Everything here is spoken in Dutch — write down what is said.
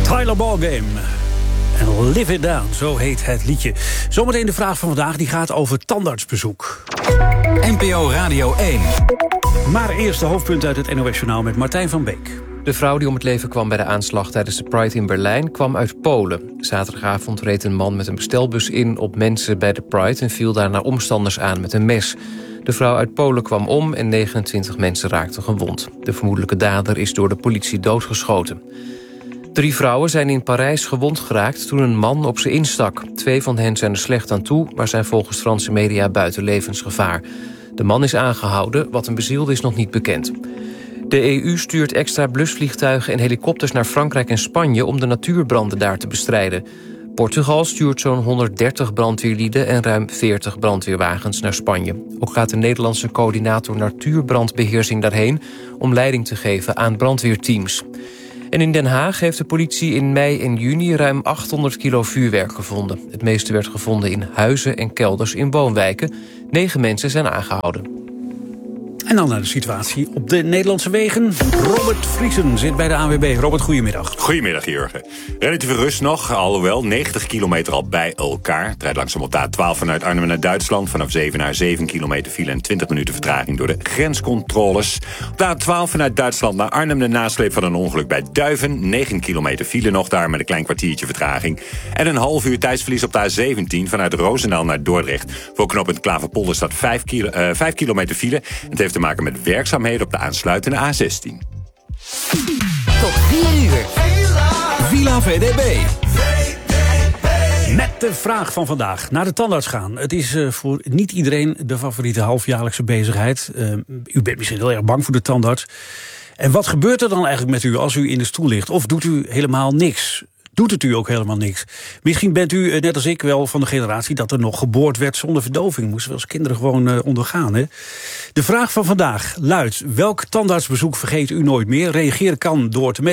Tyler Ballgame. En Live It Down, zo heet het liedje. Zometeen de vraag van vandaag, die gaat over tandartsbezoek. NPO Radio 1. Maar eerst de hoofdpunten uit het NOS-journaal met Martijn van Beek. De vrouw die om het leven kwam bij de aanslag tijdens de Pride in Berlijn kwam uit Polen. Zaterdagavond reed een man met een bestelbus in op mensen bij de Pride en viel daarna omstanders aan met een mes. De vrouw uit Polen kwam om en 29 mensen raakten gewond. De vermoedelijke dader is door de politie doodgeschoten. 3 vrouwen zijn in Parijs gewond geraakt toen een man op ze instak. 2 van hen zijn er slecht aan toe, maar zijn volgens Franse media buiten levensgevaar. De man is aangehouden, wat hem bezielde is nog niet bekend. De EU stuurt extra blusvliegtuigen en helikopters naar Frankrijk en Spanje om de natuurbranden daar te bestrijden. Portugal stuurt zo'n 130 brandweerlieden en ruim 40 brandweerwagens naar Spanje. Ook gaat de Nederlandse coördinator natuurbrandbeheersing daarheen om leiding te geven aan brandweerteams. En in Den Haag heeft de politie in mei en juni ruim 800 kilo vuurwerk gevonden. Het meeste werd gevonden in huizen en kelders in woonwijken. 9 mensen zijn aangehouden. En dan naar de situatie op de Nederlandse wegen. Robert Vriesen zit bij de ANWB. Robert, goedemiddag. Goedemiddag, Jurgen. Relatieve rust nog, alhoewel 90 kilometer al bij elkaar. Het rijdt langzaam op de A12 vanuit Arnhem naar Duitsland. Vanaf 7 naar 7 kilometer file en 20 minuten vertraging door de grenscontroles. Op de A12 vanuit Duitsland naar Arnhem de nasleep van een ongeluk bij Duiven. 9 kilometer file nog daar met een klein kwartiertje vertraging. En een half uur tijdsverlies op de A17 vanuit Roosendaal naar Dordrecht. Voor knooppunt Klaverpolder staat 5 kilometer file. Het heeft te maken met werkzaamheden op de aansluitende A16. Tot 4 uur. Villa VDB. Met de vraag van vandaag. Naar de tandarts gaan. Het is voor niet iedereen de favoriete halfjaarlijkse bezigheid. U bent misschien heel erg bang voor de tandarts. En wat gebeurt er dan eigenlijk met u als u in de stoel ligt? Of doet u helemaal niks? Doet het u ook helemaal niks? Misschien bent u, net als ik, wel van de generatie dat er nog geboord werd zonder verdoving. Moesten we als kinderen gewoon ondergaan, hè? De vraag van vandaag luidt: welk tandartsbezoek vergeet u nooit meer? Reageren kan door te mailen